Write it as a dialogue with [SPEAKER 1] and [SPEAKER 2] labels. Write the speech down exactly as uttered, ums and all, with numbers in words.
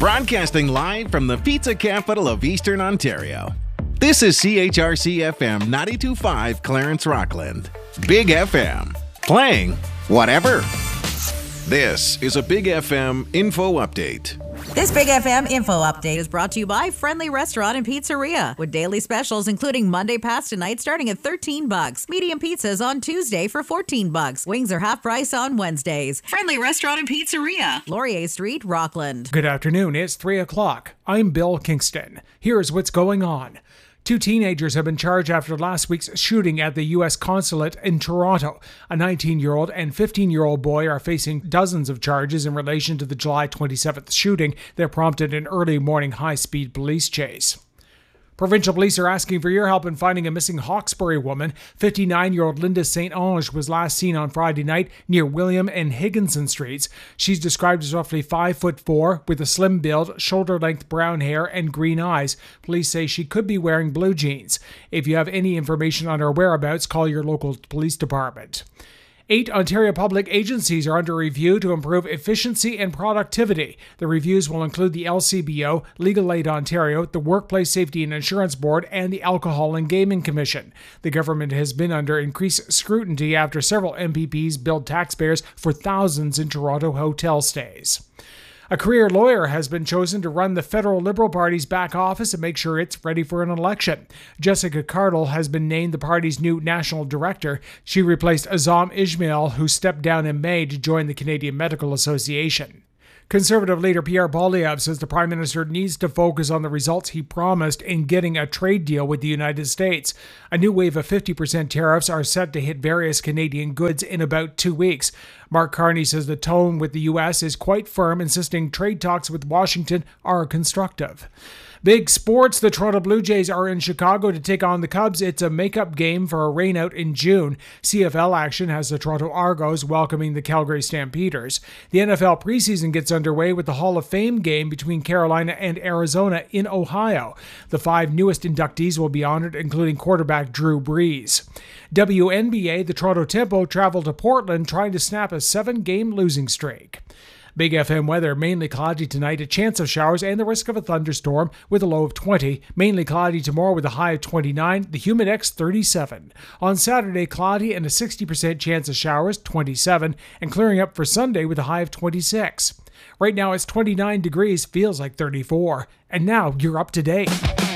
[SPEAKER 1] Broadcasting live from the pizza capital of Eastern Ontario. This is C H R C F M ninety-two point five Clarence Rockland. Big F M. Playing whatever. This is a Big F M info update.
[SPEAKER 2] This Big F M info update is brought to you by Friendly Restaurant and Pizzeria with daily specials including Monday pasta night starting at thirteen bucks, medium pizzas on Tuesday for fourteen bucks, wings are half price on Wednesdays. Friendly Restaurant and Pizzeria, Laurier Street, Rockland.
[SPEAKER 3] Good afternoon. It's three o'clock. I'm Bill Kingston. Here's what's going on. Two teenagers have been charged after last week's shooting at the U S consulate in Toronto. A nineteen-year-old and fifteen-year-old boy are facing dozens of charges in relation to the July twenty-seventh shooting that prompted an early morning high-speed police chase. Provincial police are asking for your help in finding a missing Hawkesbury woman. fifty-nine-year-old Linda Saint Ange was last seen on Friday night near William and Higginson Streets. She's described as roughly five foot four, with a slim build, shoulder-length brown hair, and green eyes. Police say she could be wearing blue jeans. If you have any information on her whereabouts, call your local police department. Eight Ontario public agencies are under review to improve efficiency and productivity. The reviews will include the L C B O, Legal Aid Ontario, the Workplace Safety and Insurance Board, and the Alcohol and Gaming Commission. The government has been under increased scrutiny after several M P Ps billed taxpayers for thousands in Toronto hotel stays. A career lawyer has been chosen to run the federal Liberal Party's back office and make sure it's ready for an election. Jessica Cardle has been named the party's new national director. She replaced Azam Ismail, who stepped down in May to join the Canadian Medical Association. Conservative leader Pierre Poilievre says the Prime Minister needs to focus on the results he promised in getting a trade deal with the United States. A new wave of fifty percent tariffs are set to hit various Canadian goods in about two weeks. Mark Carney says the tone with the U S is quite firm, insisting trade talks with Washington are constructive. Big sports, the Toronto Blue Jays are in Chicago to take on the Cubs. It's a makeup game for a rainout in June. C F L action has the Toronto Argos welcoming the Calgary Stampeders. The N F L preseason gets underway with the Hall of Fame game between Carolina and Arizona in Ohio. The five newest inductees will be honored, including quarterback Drew Brees. W N B A, the Toronto Tempo travel to Portland trying to snap a seven-game losing streak. Big F M weather, mainly cloudy tonight, a chance of showers and the risk of a thunderstorm with a low of twenty. Mainly cloudy tomorrow with a high of twenty-nine, the humid X thirty-seven. On Saturday, cloudy and a sixty percent chance of showers, twenty-seven, and clearing up for Sunday with a high of twenty-six. Right now it's twenty-nine degrees, feels like thirty-four. And now you're up to date.